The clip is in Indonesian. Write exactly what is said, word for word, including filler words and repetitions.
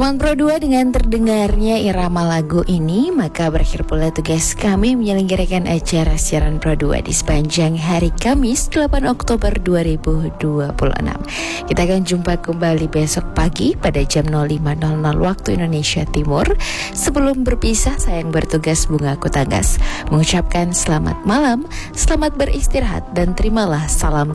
Ruang Pro dua dengan terdengarnya irama lagu ini, maka berakhir pula tugas kami menyelenggarakan acara siaran Pro dua di sepanjang hari Kamis delapan Oktober dua ribu dua puluh enam. Kita akan jumpa kembali besok pagi pada jam nol lima nol nol waktu Indonesia Timur. Sebelum berpisah, saya yang bertugas Bunga Kutanggas mengucapkan selamat malam, selamat beristirahat, dan terimalah salam